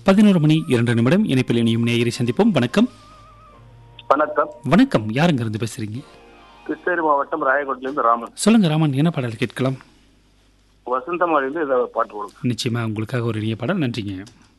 11:02 இணைப்பில் இனியும் நேயரை சந்திப்போம். வணக்கம். வணக்கம். வணக்கம். யாருங்க இருந்து பேசுறீங்க? கிருஷ்ணகிரி மாவட்டம் ராயக்கோட்டிலிருந்து ராமன். சொல்லுங்க ராமன், என்ன பாடல் கேட்கலாம்? வசந்தமாலிருந்து இதை பாட்டு கொடுங்க. நிச்சயமா உங்களுக்காக ஒரு இனிய பாடல். நன்றிங்க.